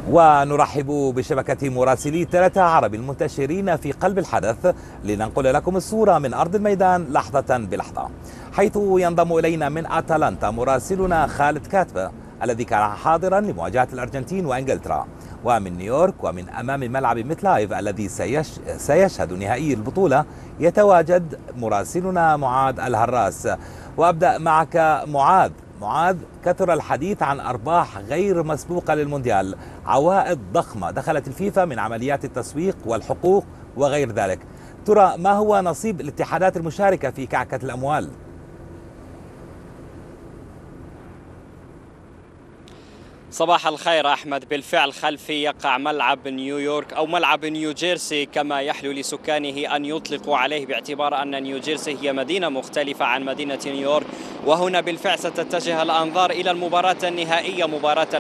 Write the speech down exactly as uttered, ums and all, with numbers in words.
ونرحب بشبكة مراسلي ثلاثة عرب المنتشرين في قلب الحدث لننقل لكم الصورة من أرض الميدان لحظة بلحظة، حيث ينضم إلينا من أتلانتا مراسلنا خالد كاتبة الذي كان حاضرا لمواجهة الأرجنتين وإنجلترا، ومن نيويورك ومن أمام ملعب ميت لايف الذي سيش سيشهد نهائي البطولة يتواجد مراسلنا معاذ الهراس. وأبدأ معك معاذ. معاذ، كثر الحديث عن أرباح غير مسبوقة للمونديال، عوائد ضخمة دخلت الفيفا من عمليات التسويق والحقوق وغير ذلك، ترى ما هو نصيب الاتحادات المشاركة في كعكة الأموال؟ صباح الخير أحمد. بالفعل خلفي يقع ملعب نيويورك أو ملعب نيوجيرسي كما يحلو لسكانه أن يطلقوا عليه، باعتبار أن نيوجيرسي هي مدينة مختلفة عن مدينة نيويورك، وهنا بالفعل ستتجه الأنظار إلى المباراة النهائية، مباراة